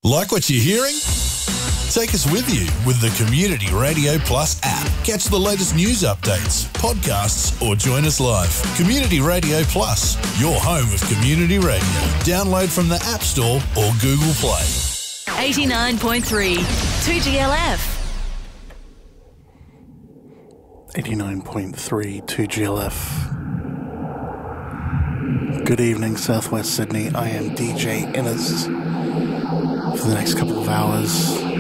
Like what you're hearing? Take us with you with the Community Radio Plus app. Catch the latest news updates, podcasts, or join us live. Community Radio Plus, your home of community radio. Download from the App Store or Google Play. 89.3 2GLF. 89.3 2GLF. Good evening, Southwest Sydney. I am DJ Innes. For the next couple of hours,